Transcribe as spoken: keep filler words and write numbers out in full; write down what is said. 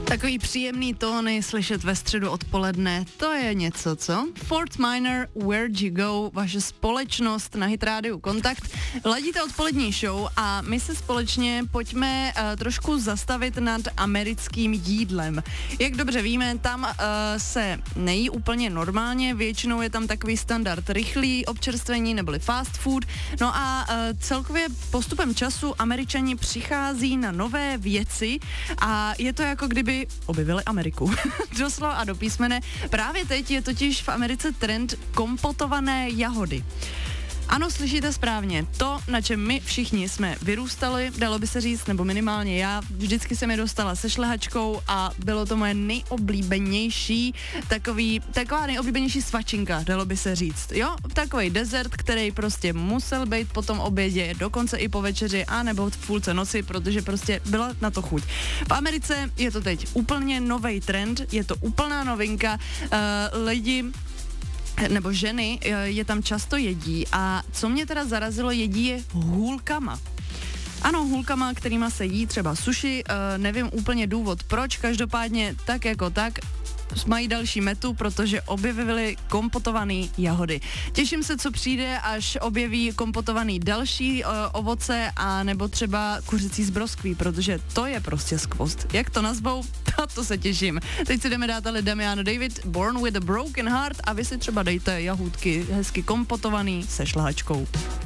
Takový příjemný tóny slyšet ve středu odpoledne, to je něco, co? Fort Minor, Where'd You Go, vaše společnost na Hit Radio Kontakt. Ladíte odpolední show a my se společně pojďme uh, trošku zastavit nad americkým jídlem. Jak dobře víme, tam uh, se nejí úplně normálně, většinou je tam takový standard rychlý občerstvení neboli fast food. No a uh, celkově postupem času Američani přichází na nové věci a je to jako kdyby objevili Ameriku. Doslova a do písmene. Právě teď je totiž v Americe trend kompotované jahody. Ano, slyšíte správně. To, na čem my všichni jsme vyrůstali, dalo by se říct, nebo minimálně já, vždycky jsem je dostala se šlehačkou a bylo to moje nejoblíbenější, takový, taková nejoblíbenější svačinka, dalo by se říct. Jo, takový dezert, který prostě musel být po tom obědě, dokonce i po večeři, a nebo v půlce noci, protože prostě byla na to chuť. V Americe je to teď úplně nový trend, je to úplná novinka, uh, lidi nebo ženy je tam často jedí a co mě teda zarazilo, jedí je hůlkama. Ano, hůlkama, kterýma se jí třeba sushi, nevím úplně důvod proč, každopádně tak jako tak, mají další metu, protože objevili kompotované jahody. Těším se, co přijde, až objeví kompotovaný další uh, ovoce a nebo třeba kuřecí z broskví, protože to je prostě skvost. Jak to nazvou? Na to se těším. Teď si jdeme dát ale Damiano David, Born with a Broken Heart a vy si třeba dejte jahůdky hezky kompotovaný se šlehačkou.